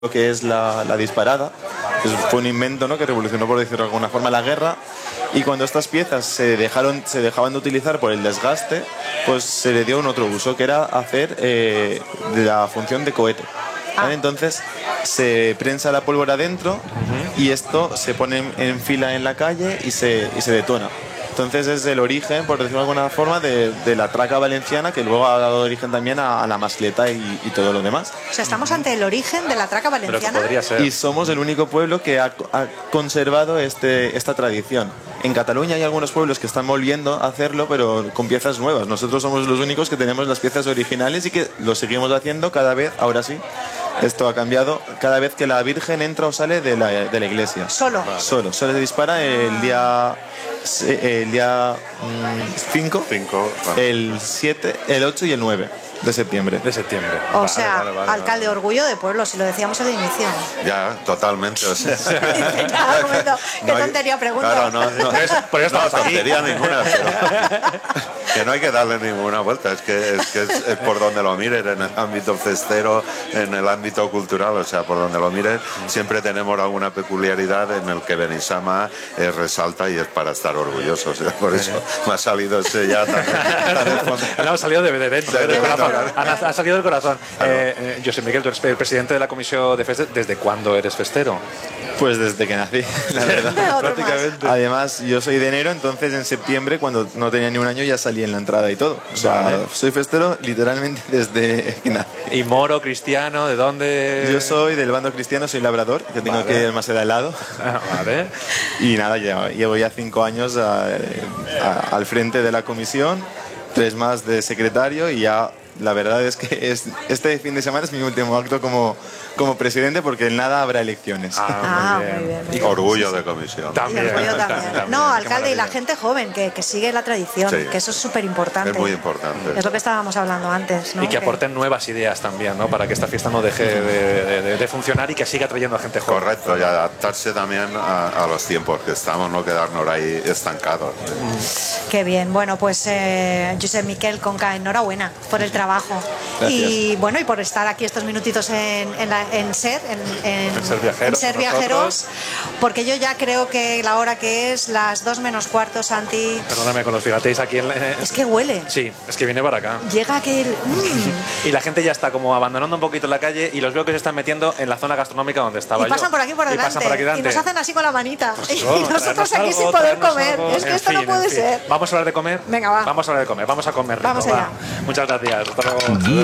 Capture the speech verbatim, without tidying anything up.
lo que es la, la disparada. Pues fue un invento, ¿no?, que revolucionó, por decirlo de alguna forma, la guerra, y cuando estas piezas se dejaron se dejaban de utilizar por el desgaste, pues se le dio un otro uso, que era hacer eh, la función de cohete. ¿Vale? Entonces se prensa la pólvora dentro y esto se pone en, en fila en la calle y se, y se detona. Entonces es el origen, por decirlo de alguna forma, de, de la traca valenciana, que luego ha dado origen también a, a la mascleta y, y todo lo demás. O sea, estamos ante el origen de la traca valenciana. podría ser. Y somos el único pueblo que ha, ha conservado este, esta tradición. En Cataluña hay algunos pueblos que están volviendo a hacerlo, pero con piezas nuevas. Nosotros somos los únicos que tenemos las piezas originales y que lo seguimos haciendo cada vez, ahora sí. Esto ha cambiado cada vez que la Virgen entra o sale de la, de la iglesia. Solo. Vale. Solo. Solo se dispara el día el día cinco, el siete, el ocho y el nueve de septiembre. De septiembre. O Vale, sea, vale, vale, alcalde, vale. orgullo de pueblo, si lo decíamos al inicio. Ya, totalmente. O sea. Ya, un momento, qué No hay- tontería pregunto. Claro, no, no, es, Por eso no estamos aquí. tontería ninguna, pero que no hay que darle ninguna vuelta. Es que, es, que es, es por donde lo mires, en el ámbito festero, en el ámbito cultural, o sea, por donde lo mires, siempre tenemos alguna peculiaridad en el que Benissama eh, resalta y es para estar orgullosos. O sea, por eso me ha salido ese ya también. No, ha salido de, de dentro, De del dentro, corazón. claro. Ha, ha salido del corazón. Claro. Eh, eh, Josep Miquel, tú eres el presidente de la Comisión de Festes. ¿Desde cuándo eres festero? Pues desde que nací, la verdad. Otro Prácticamente. Además, yo soy de enero, entonces en septiembre, cuando no tenía ni un año, ya salí en la entrada y todo. O sea, Vale. soy festero literalmente desde que nací. ¿Y moro, cristiano? ¿De dónde? Yo soy del bando cristiano, soy labrador, que tengo Vale. que ir más de al lado. Ah, vale. Y nada, ya, llevo ya cinco años a- a- al frente de la comisión, tres más de secretario y ya la verdad es que es, este fin de semana es mi último acto como, como presidente porque en nada habrá elecciones. Ah, muy bien, muy bien. Orgullo de comisión. Y También. orgullo también. también, No, qué alcalde, y la maravilla. gente joven que, que sigue la tradición, Sí. que eso es súper importante. Es muy importante. Es lo que estábamos hablando antes, ¿no? Y que aporten nuevas ideas también, ¿no? Para que esta fiesta no deje de, de- de- de funcionar y que siga trayendo a gente joven. Correcto, y adaptarse también a, a los tiempos que estamos, no quedarnos ahí estancados. Qué bien. Bueno, pues eh, Josep Miquel Conca, enhorabuena por el trabajo. Gracias. Y bueno, y por estar aquí estos minutitos en, en, la- en SER, en, en- En Ser Viajeros, en Ser con Viajeros, nosotros. porque yo ya creo que la hora que es, las dos menos cuarto, Santi, Perdóname con los figateis aquí en... en- es que huele. Sí, es que viene para acá. Llega aquel... mm, Y la gente ya está como abandonando un poquito la calle y los veo que se están metiendo en la zona gastronómica donde estaba y pasan yo. por aquí por Y delante. pasan por aquí Y delante. nos hacen así con la manita. Pues y eso, nosotros traernos aquí algo, sin poder traernos comer. algo. Es que En esto no fin, puede en fin. ser. ¿Vamos a hablar de comer? Venga, va. Vamos a hablar de comer, vamos a comer rico, Vamos va. allá. Muchas gracias. Hasta luego.